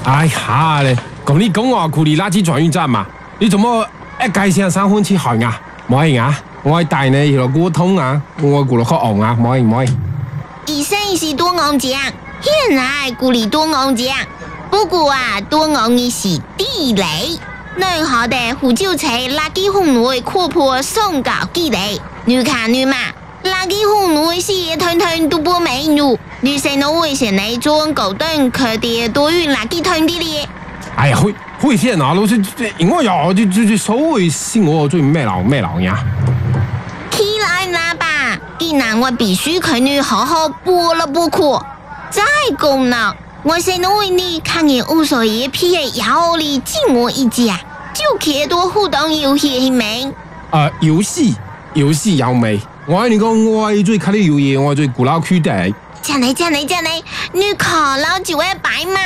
哎呀嘞，跟你讲啊，库里垃圾转运站嘛，你怎么一介聲3分去行啊？冇型啊！我帶你去古通啊，我古落去昂啊，冇型冇型。 以上是多昂獎，現在古里多昂獎，不過啊，多昂的是地雷。內河的胡椒菜垃圾紅內擴破送到地雷，你看你嘛，垃圾紅內是團團都不美女，你誰能危險來做狗凳可得多運垃圾團的咧？ 哎呀，危險啊！老師，我要就所謂是我最咩老呀？ 起來啦吧！既然我必須給你好好補了補課，再講呢，我誰能為你看見無所一屁的腰裡進我一家，就可多互動遊戲沒？遊戲有未？我跟你講，我最看的遊戲，我最古老區的。真嚟，你考老就會白嘛？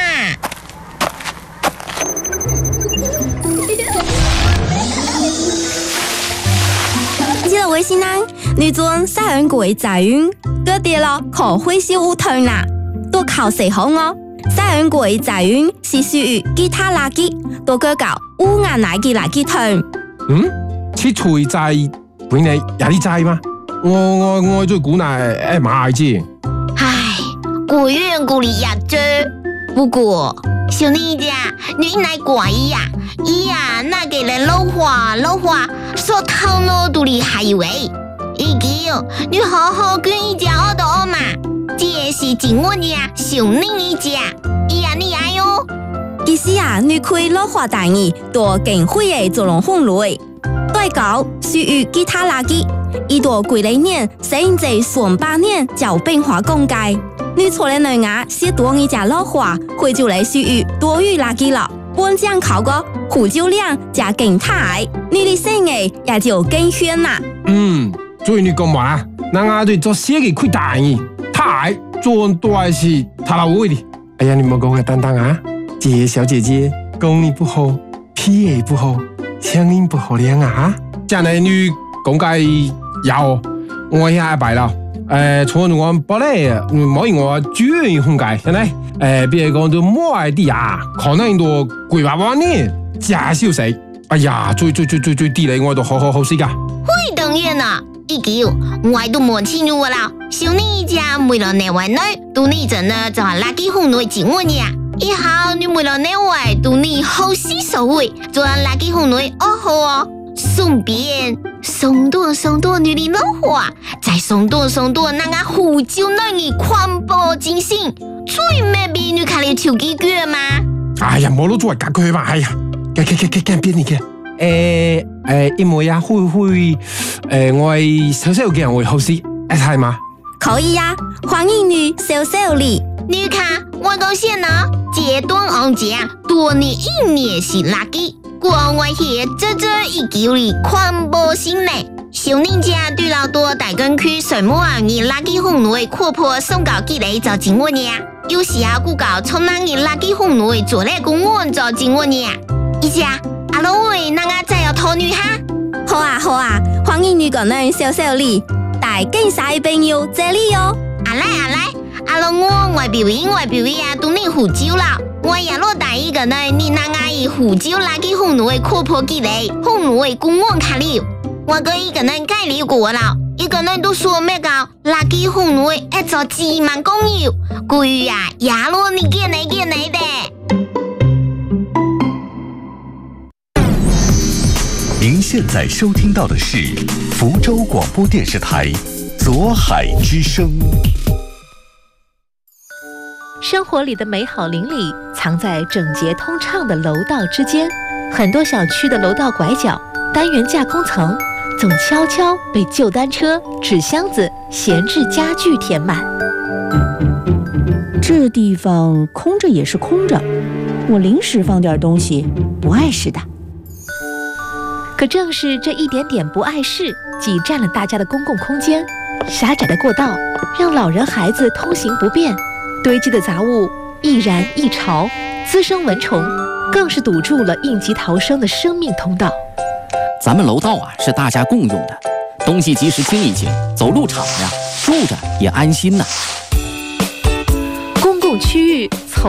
記得微信啦，你做3人國在運，嗰啲咯可會是烏團啦，都靠誰好我？3人國在運是屬於其他垃圾，都叫搞烏眼奶嘅垃圾團。 切除在本嚟有啲在嗎？我最古奶買啫。 唉，古遠古里呀啫，不過小妮家你來怪呀，那個人老話說頭腦都厲害喂，已經你好好跟一家我都嘛，這是緊我家小妮一家，你愛喲。 其實啊，你可以老話大意，多更會嘅做龍鳳類，對搞屬於其他垃圾，一多幾來年，甚至上8年就變化公界。你錯了內牙是多一家老話，會就嚟屬於多餘垃圾了。本將考個胡椒量加更大，你的生意也就更遠啦。 所以你講話，那對做生意虧大意，太做多是他老位的。哎呀，你莫講個等等啊，這小姐姐功力不好，脾氣不好，聲音不好聽啊。這樣你講解有，我也白了。從我本來冇用我專業風格，現在別講到莫愛啲啊，可能都幾百萬年假消息。哎呀，最地雷我都好死噶。 會當然啦，已經我都冇錢入啦，小妮家為了內外內，都你真呢就係垃圾紅內進我呀。以後你為了內外，都你好死所謂，做垃圾紅內好哦。順便送多你的老話，再送多那個胡椒內的環保精神，最美比你看了手機腳嗎？ 哎呀，冇攞做假句嘛，哎呀，見邊你嘅？因為啊，會我小嘅人會好事，係嘛？ 可以呀，歡迎你小禮。 你看我講先呢，這段昂講多你一年是垃圾。國外係這一九里環保心呢，小妮家對老多大根區水木昂嘅垃圾紅內擴破送到幾嚟就進我呢，有時啊古搞從那嘅垃圾紅內做嚟公安就進我呢，一家阿老喂那個再要討女哈？ 好啊，歡迎你個人小禮，大更晒朋友這裡喲。 阿來，阿老我外表演啊，都你胡椒啦。我也落大一個呢，你那個以胡椒垃圾紅內擴破幾嚟，紅內公安卡了。我跟一個人介紹過了，一個人都說咩個垃圾紅內一做幾萬公油，貴呀，亞羅你見嚟的。 您現在收聽到的是福州廣播電視台左海之聲。 生活里的美好鄰里藏在整潔通暢的樓道之間，很多小區的樓道拐角、單元架空層總悄悄被舊單車、紙箱子、閒置家具填滿。 這地方空着也是空着，我臨時放點東西，不礙事的。 可正是這一點點不礙事，擠佔了大家的公共空間。狹窄的過道讓老人孩子通行不便，堆積的雜物易燃易潮，滋生蚊蟲，更是堵住了應急逃生的生命通道。 咱們樓道啊是大家共用的，東西及時清一清，走路敞亮，住着也安心吶。 公共區域